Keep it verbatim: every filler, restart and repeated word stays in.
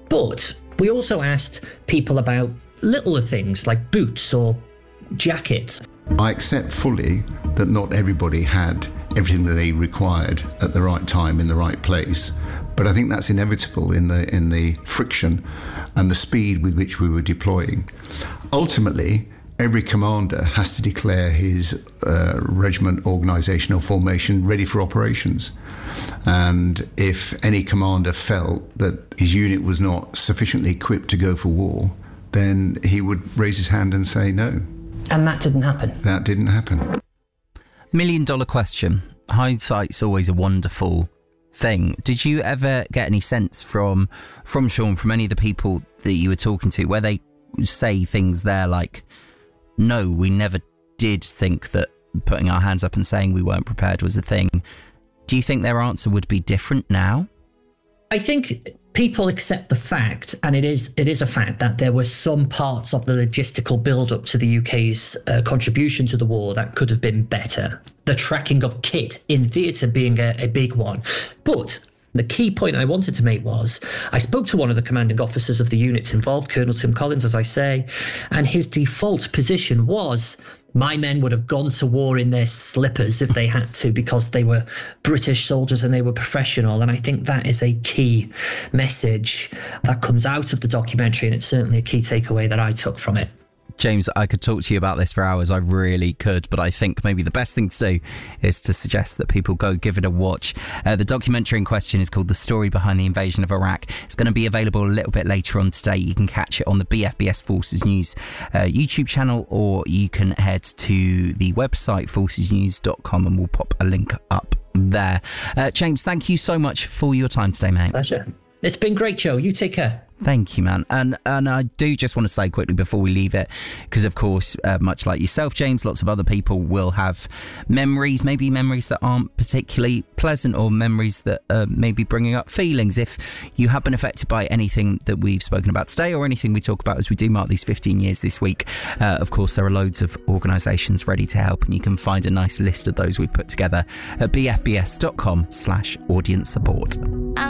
But we also asked people about littler things like boots or jackets. I accept fully that not everybody had everything that they required at the right time in the right place, but I think that's inevitable in the in the friction and the speed with which we were deploying. Ultimately, every commander has to declare his uh, regiment organisational formation ready for operations. And if any commander felt that his unit was not sufficiently equipped to go for war, then he would raise his hand and say no. And that didn't happen. That didn't happen. Million dollar question. Hindsight's always a wonderful thing. Did you ever get any sense from from Sean, from any of the people that you were talking to, where they say things there like, no, we never did think that putting our hands up and saying we weren't prepared was a thing? Do you think their answer would be different now? I think people accept the fact, and it is it is a fact, that there were some parts of the logistical build-up to the U K's uh, contribution to the war that could have been better. The tracking of kit in theatre being a, a big one. But the key point I wanted to make was, I spoke to one of the commanding officers of the units involved, Colonel Tim Collins, as I say, and his default position was, my men would have gone to war in their slippers if they had to, because they were British soldiers and they were professional. And I think that is a key message that comes out of the documentary, and it's certainly a key takeaway that I took from it. James, I could talk to you about this for hours. I really could, but I think maybe the best thing to do is to suggest that people go give it a watch. Uh, the documentary in question is called The Story Behind the Invasion of Iraq. It's going to be available a little bit later on today. You can catch it on the B F B S Forces News uh, YouTube channel, or you can head to the website forces news dot com and we'll pop a link up there. Uh, James, thank you so much for your time today, mate. Pleasure. It's been great, Joe. You take care. Thank you, man. And and I do just want to say quickly before we leave it, because of course, uh, much like yourself, James, lots of other people will have memories, maybe memories that aren't particularly pleasant, or memories that uh, may be bringing up feelings. If you have been affected by anything that we've spoken about today, or anything we talk about as we do mark these fifteen years this week, uh, of course, there are loads of organisations ready to help, and you can find a nice list of those we've put together at b f b s dot com slash audience support.